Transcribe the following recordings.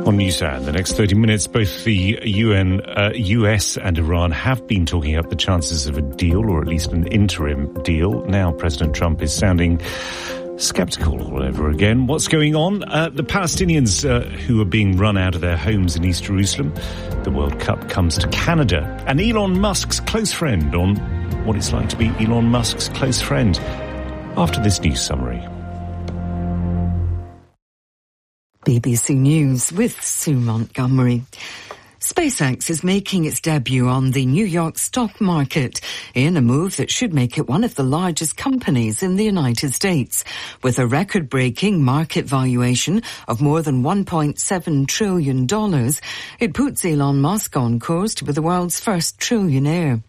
On Newshour, the next 30 minutes, both the US and Iran have been talking up the chances of a deal, or at least an interim deal. Now President Trump is sounding sceptical all over again. What's going on? The Palestinians who are being run out of their homes in East Jerusalem. The World Cup comes to Canada. And Elon Musk's close friend on what it's like to be Elon Musk's close friend. After this news summary. BBC News with Sue Montgomery. SpaceX is making its debut on the New York stock market in a move that should make it one of the largest companies in the United States. With a record-breaking market valuation of more than $1.7 trillion, it puts Elon Musk on course to be the world's first trillionaire.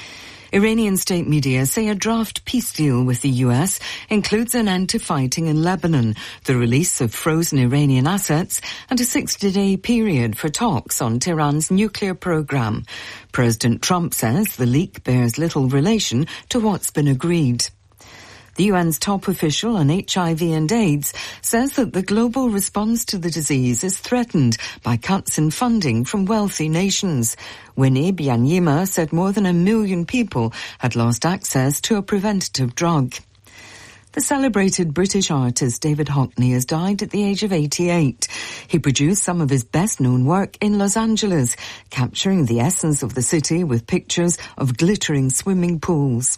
Iranian state media say a draft peace deal with the US includes an end to fighting in Lebanon, the release of frozen Iranian assets, and a 60-day period for talks on Tehran's nuclear program. President Trump says the leak bears little relation to what's been agreed. The UN's top official on HIV and AIDS says that the global response to the disease is threatened by cuts in funding from wealthy nations. Winnie Byanyima said more than 1 million people had lost access to a preventative drug. The celebrated British artist David Hockney has died at the age of 88. He produced some of his best-known work in Los Angeles, capturing the essence of the city with pictures of glittering swimming pools.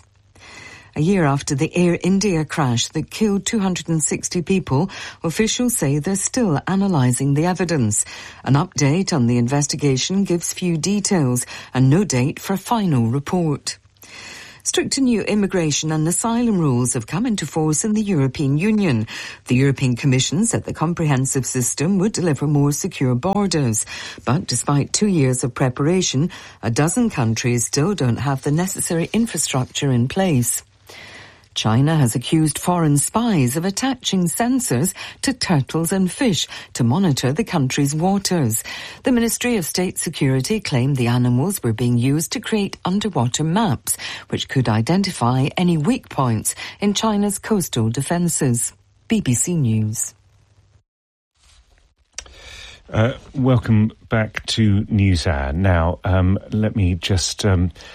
A year after the Air India crash that killed 260 people, officials say they're still analysing the evidence. An update on the investigation gives few details and no date for final report. Stricter new immigration and asylum rules have come into force in the European Union. The European Commission said the comprehensive system would deliver more secure borders. But despite 2 years of preparation, a dozen countries still don't have the necessary infrastructure in place. China has accused foreign spies of attaching sensors to turtles and fish to monitor the country's waters. The Ministry of State Security claimed the animals were being used to create underwater maps, which could identify any weak points in China's coastal defences. BBC News. Welcome back to NewsHour. Now, let me just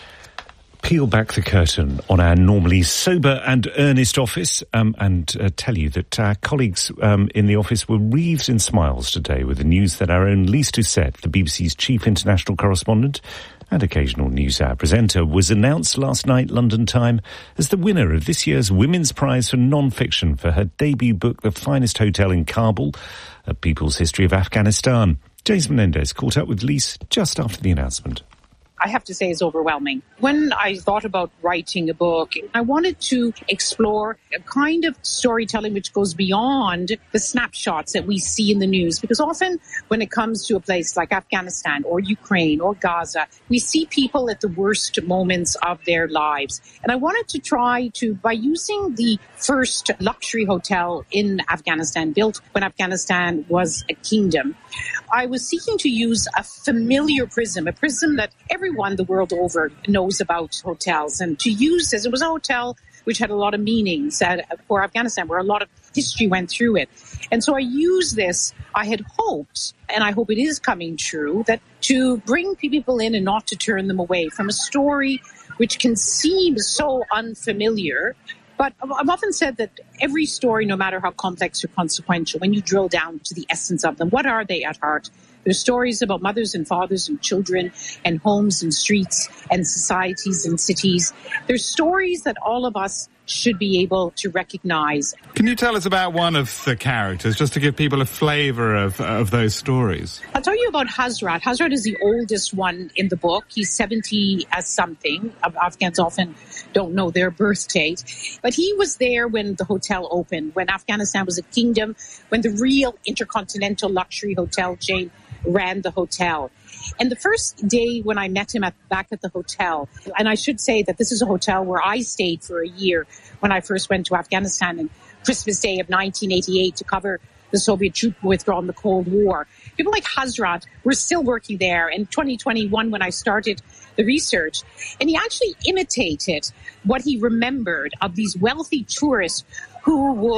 peel back the curtain on our normally sober and earnest office and tell you that our colleagues in the office were wreathed in smiles today with the news that our own Lise Doucette, the BBC's chief international correspondent and occasional NewsHour presenter, was announced last night London time as the winner of this year's Women's Prize for Non-Fiction for her debut book, The Finest Hotel in Kabul, A People's History of Afghanistan. James Menendez caught up with Lise just after the announcement. I have to say is overwhelming. When I thought about writing a book, I wanted to explore a kind of storytelling which goes beyond the snapshots that we see in the news. Because often when it comes to a place like Afghanistan or Ukraine or Gaza, we see people at the worst moments of their lives. And I wanted to try to, by using the first luxury hotel in Afghanistan, built when Afghanistan was a kingdom, I was seeking to use a familiar prism, a prism that everyone the world over knows about hotels, and to use this, it was a hotel which had a lot of meanings for Afghanistan, where a lot of history went through it. And so I used this, I had hoped, and I hope it is coming true, that to bring people in and not to turn them away from a story which can seem so unfamiliar. But I've often said that every story, no matter how complex or consequential, when you drill down to the essence of them, what are they at heart? There's stories about mothers and fathers and children and homes and streets and societies and cities. There's stories that all of us should be able to recognize. Can you tell us about one of the characters, just to give people a flavour of those stories? I'll tell you about Hazrat. Hazrat is the oldest one in the book. He's 70 as something. Afghans often don't know their birth date. But he was there when the hotel opened, when Afghanistan was a kingdom, when the real intercontinental luxury hotel chain ran the hotel. And the first day when I met him back at the hotel, and I should say that this is a hotel where I stayed for a year when I first went to Afghanistan on Christmas Day of 1988 to cover the Soviet troop withdrawal in the Cold War. People like Hazrat were still working there in 2021 when I started the research. And he actually imitated what he remembered of these wealthy tourists who would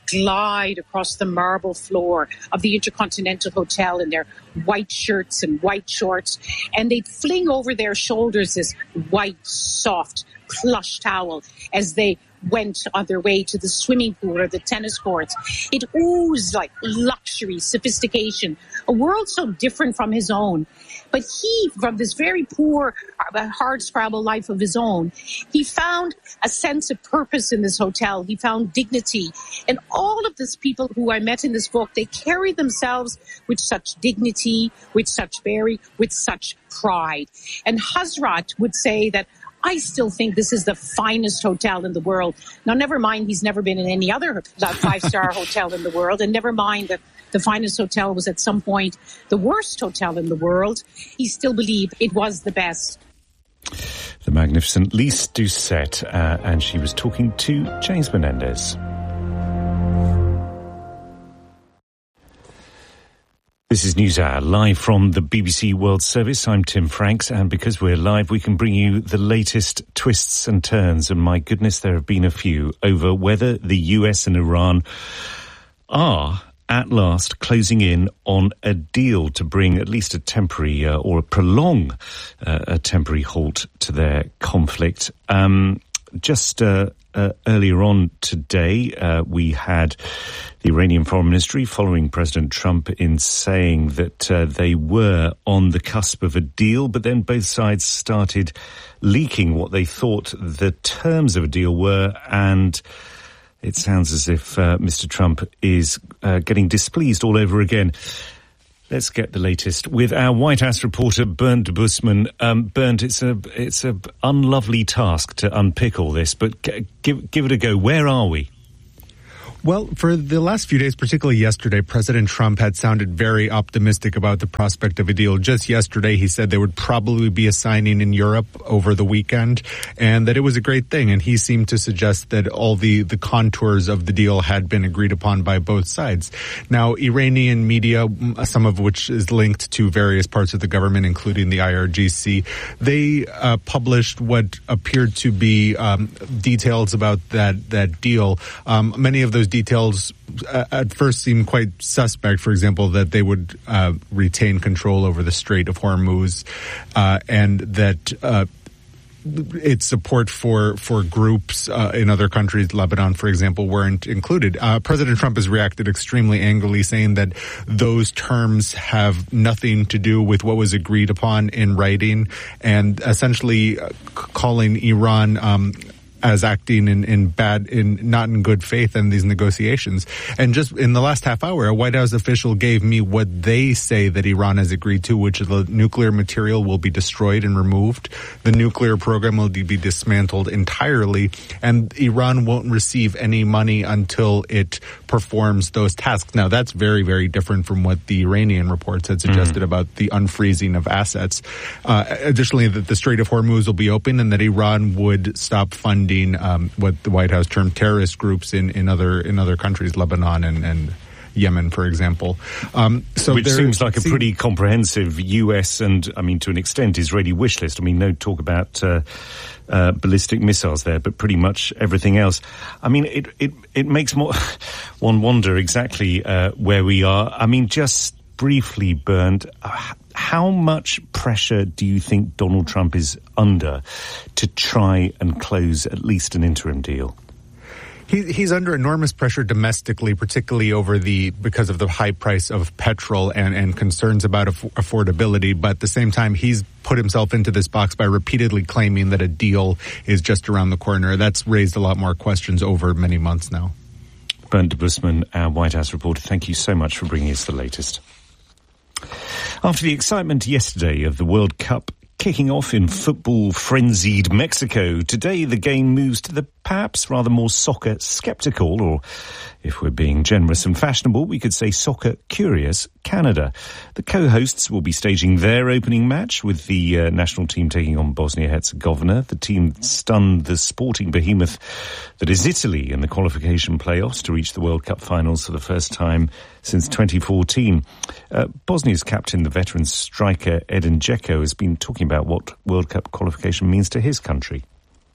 glide across the marble floor of the Intercontinental Hotel in their white shirts and white shorts, and they'd fling over their shoulders this white, soft, plush towel as they went on their way to the swimming pool or the tennis courts. It oozed like luxury, sophistication, a world so different from his own. But he, from this very poor, hard-scrabble life of his own, he found a sense of purpose in this hotel. He found dignity. And all of these people who I met in this book, they carry themselves with such dignity, with such pride. And Hazrat would say that, I still think this is the finest hotel in the world. Now, never mind, he's never been in any other five-star hotel in the world, and never mind that the finest hotel was at some point the worst hotel in the world. He still believed it was the best. The magnificent Lise Doucet, and she was talking to James Menendez. This is NewsHour, live from the BBC World Service. I'm Tim Franks, and because we're live, we can bring you the latest twists and turns, and my goodness, there have been a few, over whether the US and Iran are at last closing in on a deal to bring at least a temporary or prolong a temporary halt to their conflict. Earlier on today, we had the Iranian Foreign Ministry following President Trump in saying that they were on the cusp of a deal, but then both sides started leaking what they thought the terms of a deal were, and it sounds as if Mr. Trump is getting displeased all over again. Let's get the latest with our White House reporter, Bernd Busman. Bernd, it's a unlovely task to unpick all this, but give it a go. Where are we? Well, for the last few days, particularly yesterday, President Trump had sounded very optimistic about the prospect of a deal. Just yesterday, he said there would probably be a signing in Europe over the weekend, and that it was a great thing. And he seemed to suggest that all the contours of the deal had been agreed upon by both sides. Now, Iranian media, some of which is linked to various parts of the government, including the IRGC, they published what appeared to be details about that deal. Many of those details at first seemed quite suspect. For example, that they would retain control over the Strait of Hormuz, and that its support for groups in other countries, Lebanon, for example, weren't included. President Trump has reacted extremely angrily, saying that those terms have nothing to do with what was agreed upon in writing, and essentially calling Iran as acting not in good faith in these negotiations. And just in the last half hour, a White House official gave me what they say that Iran has agreed to, which is the nuclear material will be destroyed and removed. The nuclear program will be dismantled entirely, and Iran won't receive any money until it performs those tasks. Now, that's very, very different from what the Iranian reports had suggested about the unfreezing of assets. Additionally, that the Strait of Hormuz will be open and that Iran would stop funding what the White House termed terrorist groups in other countries, Lebanon and Yemen, for example. Which seems like a pretty comprehensive US and, I mean, to an extent, Israeli wish list. I mean, no talk about ballistic missiles there, but pretty much everything else. I mean, it makes one wonder exactly where we are. I mean, just briefly, Bernd, how much pressure do you think Donald Trump is under to try and close at least an interim deal? He's under enormous pressure domestically, particularly because of the high price of petrol and concerns about affordability. But at the same time, he's put himself into this box by repeatedly claiming that a deal is just around the corner. That's raised a lot more questions over many months now. Bernd Busman, our White House reporter, thank you so much for bringing us the latest. After the excitement yesterday of the World Cup kicking off in football-frenzied Mexico, today the game moves to the perhaps rather more soccer-skeptical, or if we're being generous and fashionable, we could say soccer-curious Canada. The co-hosts will be staging their opening match with the national team taking on Bosnia-Herzegovina. The team stunned the sporting behemoth that is Italy in the qualification playoffs to reach the World Cup finals for the first time since 2014. Bosnia's captain, the veteran striker Edin Dzeko, has been talking about what World Cup qualification means to his country.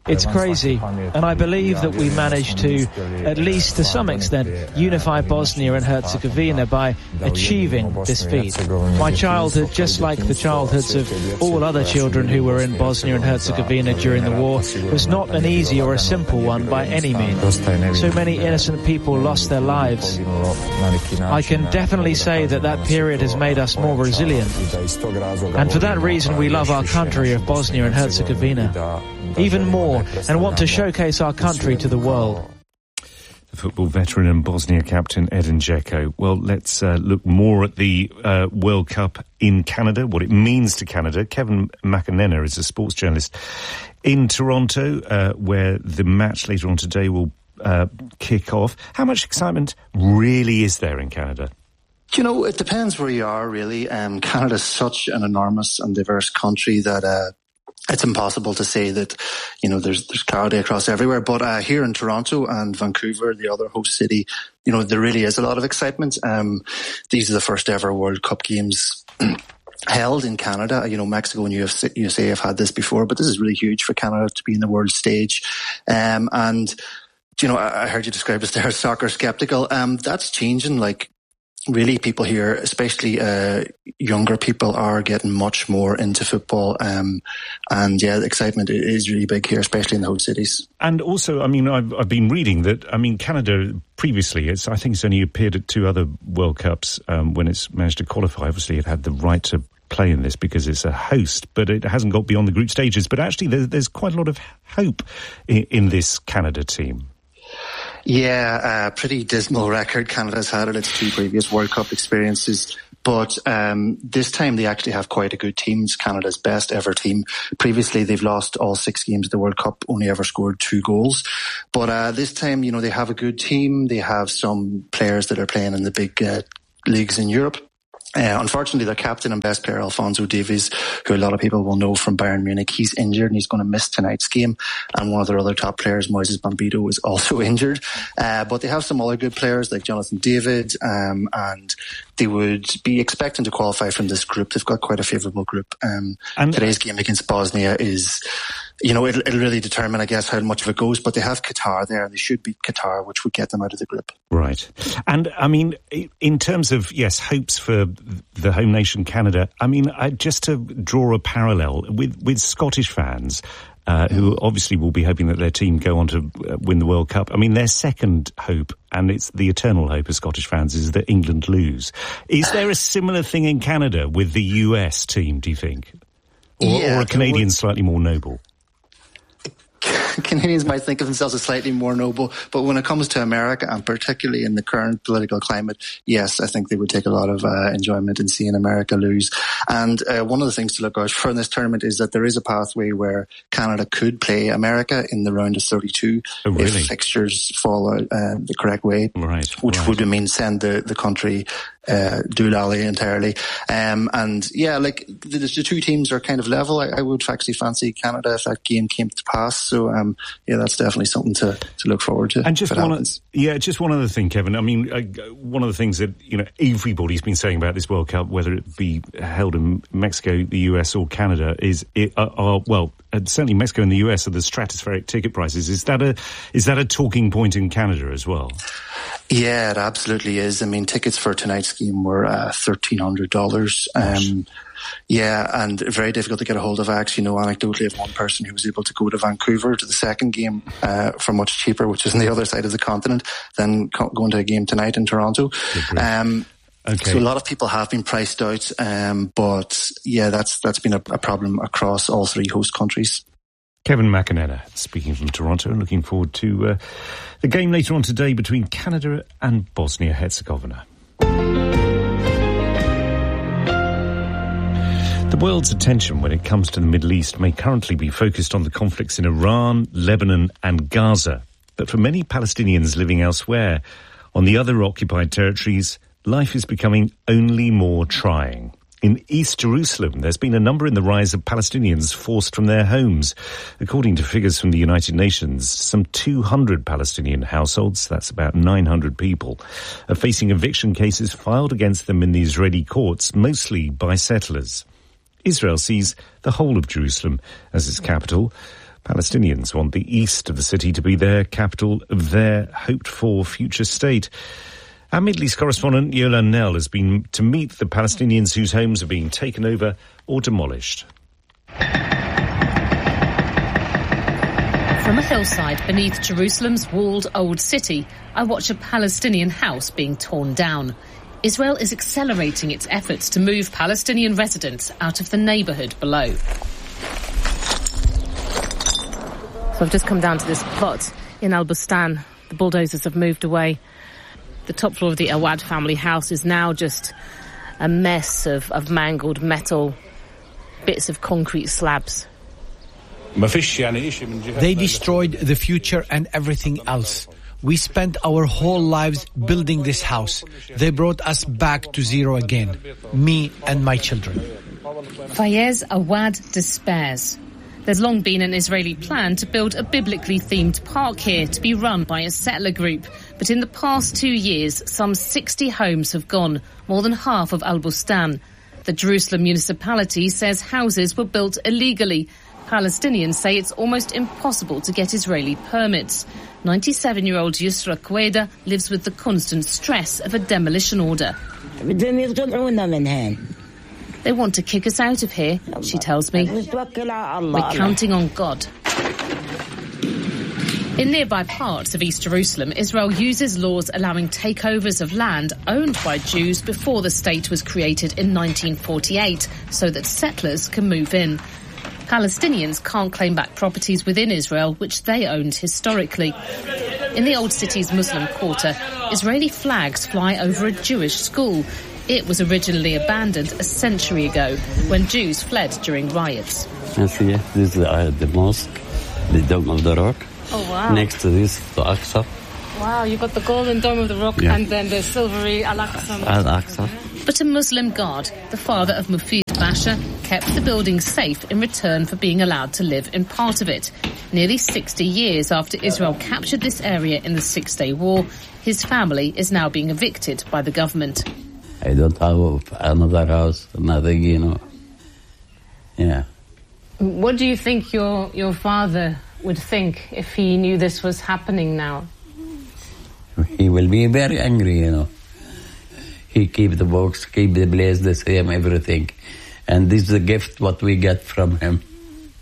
It's crazy, and I believe that we managed to, at least to some extent, unify Bosnia and Herzegovina by achieving this feat. My childhood, just like the childhoods of all other children who were in Bosnia and Herzegovina during the war, was not an easy or a simple one by any means. So many innocent people lost their lives. I can definitely say that that period has made us more resilient. And for that reason, we love our country of Bosnia and Herzegovina even more, and want to showcase our country to the world. The football veteran and Bosnia captain Edin Dzeko. Well, let's look more at the World Cup in Canada, what it means to Canada. Kevin McEnena is a sports journalist in Toronto, where the match later on today will kick off. How much excitement really is there in Canada? You know, it depends where you are, really. Canada's such an enormous and diverse country that it's impossible to say that, you know, there's clarity across everywhere. But here in Toronto and Vancouver, the other host city, you know, there really is a lot of excitement. These are the first ever World Cup games held in Canada. You know, Mexico and USA have had this before, but this is really huge for Canada to be in the world stage. And, you know, I heard you describe it there as soccer skeptical. That's changing. Like, really, people here, especially younger people, are getting much more into football. And yeah, the excitement is really big here, especially in the host cities. And also, I mean, I've been reading that, I mean, Canada previously, I think it's only appeared at 2 other World Cups when it's managed to qualify. Obviously, it had the right to play in this because it's a host, but it hasn't got beyond the group stages. But actually, there's quite a lot of hope in this Canada team. Yeah, pretty dismal record Canada's had at its 2 previous World Cup experiences. But this time they actually have quite a good team. It's Canada's best ever team. Previously they've lost all 6 games of the World Cup, only ever scored 2 goals. But this time, you know, they have a good team. They have some players that are playing in the big leagues in Europe. Unfortunately, their captain and best player, Alphonso Davies, who a lot of people will know from Bayern Munich, he's injured and he's going to miss tonight's game. And one of their other top players, Moises Bambito, is also injured. But they have some other good players like Jonathan David, and they would be expecting to qualify from this group. They've got quite a favourable group. And today's game against Bosnia is, you know, it'll really determine, I guess, how much of it goes. But they have Qatar there, and they should beat Qatar, which would get them out of the group. Right. And, I mean, in terms of, yes, hopes for the home nation Canada, I mean, just to draw a parallel with Scottish fans, who obviously will be hoping that their team go on to win the World Cup. I mean, their second hope, and it's the eternal hope of Scottish fans, is that England lose. Is there a similar thing in Canada with the US team, do you think? Or are Canadians slightly more noble? Canadians might think of themselves as slightly more noble, but when it comes to America, and particularly in the current political climate, yes, I think they would take a lot of enjoyment in seeing America lose. And one of the things to look out for in this tournament is that there is a pathway where Canada could play America in the round of 32 if fixtures fall out the correct way, which would mean send the country doolally entirely. And yeah, like the 2 teams are kind of level. I would actually fancy Canada if that game came to pass. So yeah, that's definitely something to look forward to. And just one other thing, Kevin. I mean, one of the things that, you know, everybody's been saying about this World Cup, whether it be held in Mexico, the US, or Canada, is certainly Mexico and the US are the stratospheric ticket prices. Is that a talking point in Canada as well? Yeah, it absolutely is. I mean, tickets for tonight's game were $1,300. Yeah, and very difficult to get a hold of. I actually know anecdotally of one person who was able to go to Vancouver to the second game for much cheaper, which is on the other side of the continent, than going to a game tonight in Toronto. So a lot of people have been priced out, but yeah, that's been a problem across all 3 host countries. Kevin McEnena speaking from Toronto, and looking forward to the game later on today between Canada and Bosnia-Herzegovina. The world's attention when it comes to the Middle East may currently be focused on the conflicts in Iran, Lebanon and Gaza. But for many Palestinians living elsewhere, on the other occupied territories, life is becoming only more trying. In East Jerusalem, there's been a number in the rise of Palestinians forced from their homes. According to figures from the United Nations, some 200 Palestinian households, that's about 900 people, are facing eviction cases filed against them in the Israeli courts, mostly by settlers. Israel sees the whole of Jerusalem as its capital, Palestinians want the east of the city to be their capital of their hoped-for future state. Our Middle East correspondent Yolan Nell has been to meet the Palestinians whose homes are being taken over or demolished. From a hillside beneath Jerusalem's walled old city, I watch a Palestinian house being torn down. Israel is accelerating its efforts to move Palestinian residents out of the neighbourhood below. So I've just come down to this plot in Al Bustan. The bulldozers have moved away. The top floor of the Awad family house is now just a mess of mangled metal, bits of concrete slabs. They destroyed the future and everything else. We spent our whole lives building this house. They brought us back to zero again, me and my children. Fayez Awad despairs. There's long been an Israeli plan to build a biblically themed park here to be run by a settler group. But in the past 2 years, some 60 homes have gone, more than half of Al Bustan. The Jerusalem municipality says houses were built illegally. Palestinians say it's almost impossible to get Israeli permits. 97-year-old Yusra Queda lives with the constant stress of a demolition order. They want to kick us out of here, she tells me. We're counting on God. In nearby parts of East Jerusalem, Israel uses laws allowing takeovers of land owned by Jews before the state was created in 1948, so that settlers can move in. Palestinians can't claim back properties within Israel, which they owned historically. In the old city's Muslim quarter, Israeli flags fly over a Jewish school. It was originally abandoned a century ago when Jews fled during riots. This is the mosque, the Dome of the Rock. Oh, wow. Next to this, the Aqsa. Wow, you've got the golden Dome of the Rock and then the silvery Al-Aqsa. Al-Aqsa. But a Muslim guard, the father of Mufid Basha, kept the building safe in return for being allowed to live in part of it. Nearly 60 years after Israel captured this area in the Six-Day War, his family is now being evicted by the government. I don't have another house, nothing, Yeah. What do you think your father would think if he knew this was happening now? He will be very angry, He keep the books, keep the place the same, everything. And this is the gift what we get from him.